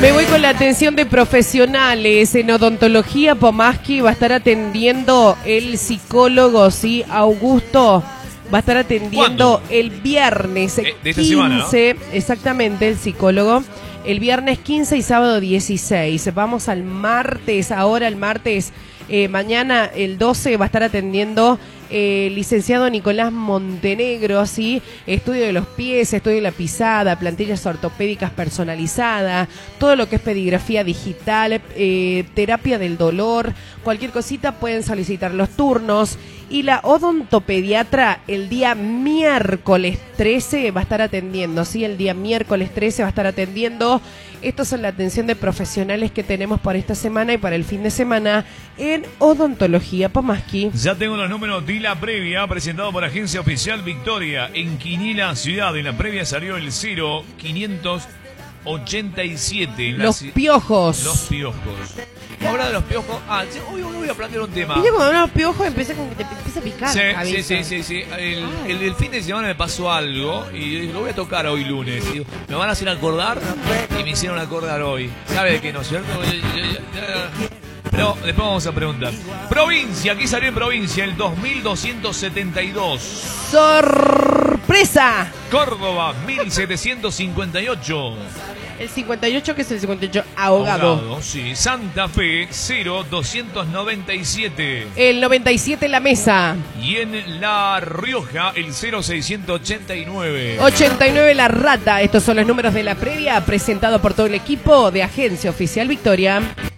Me voy con la atención de profesionales. En odontología Pomaski va a estar atendiendo el psicólogo, ¿sí? Augusto va a estar atendiendo el viernes de esta 15, semana, ¿no? Exactamente, el psicólogo. El viernes 15 y sábado 16. Vamos al martes, ahora el martes. Mañana el 12 va a estar atendiendo licenciado Nicolás Montenegro, ¿sí? Estudio de los pies, estudio de la pisada, plantillas ortopédicas personalizadas, todo lo que es pedigrafía digital, terapia del dolor, cualquier cosita pueden solicitar los turnos. Y la odontopediatra el día miércoles 13 va a estar atendiendo, ¿sí? El día miércoles 13 va a estar atendiendo. Estos son la atención de profesionales que tenemos para esta semana y para el fin de semana en Odontología Pomaski. Ya tengo los números de la previa, presentado por Agencia Oficial Victoria en Quinila Ciudad. En la previa salió el 0587. Los piojos. Los piojos. Ahora de los piojos. Hoy voy a plantear un tema. Viste, cuando los piojos empecé como que te empieza a picar la cabeza. Sí. El fin de semana me pasó algo y lo voy a tocar hoy lunes. Y digo, me van a hacer acordar y me hicieron acordar hoy. ¿Sabe de qué no es cierto? Pero después vamos a preguntar. Provincia, aquí salió en provincia el 2272. ¡Sorpresa! Córdoba, 1758. El 58, que es el 58 ahogado. Sí. Santa Fe, 0297. El 97 La Mesa. Y en La Rioja, el 0689. 89 La Rata. Estos son los números de la previa, presentado por todo el equipo de Agencia Oficial Victoria.